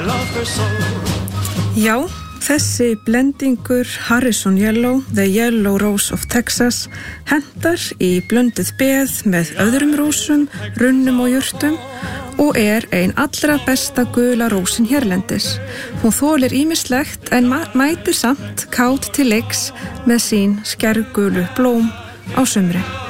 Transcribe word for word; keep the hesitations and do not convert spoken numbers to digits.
Já, þessi blendingur Harrison Yellow, The Yellow Rose of Texas, hentar í blönduð beð með öðrum rósum, runnum og jurtum og er ein allra besta gula rósin hérlendis. Hún þolir ýmislegt en mætir samt kát til leiks með sín skærgulu blóm á sumri.